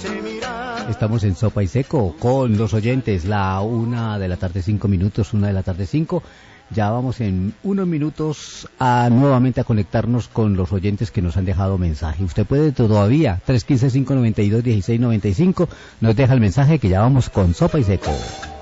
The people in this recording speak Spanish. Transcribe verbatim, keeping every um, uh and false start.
Estamos en Sopa y Seco con los oyentes, la una de la tarde cinco minutos, una de la tarde cinco. Ya vamos en unos minutos a nuevamente a conectarnos con los oyentes que nos han dejado mensaje. Usted puede todavía, tres uno cinco, cinco nueve dos, uno seis nueve cinco, nos deja el mensaje que ya vamos con Sopa y Seco.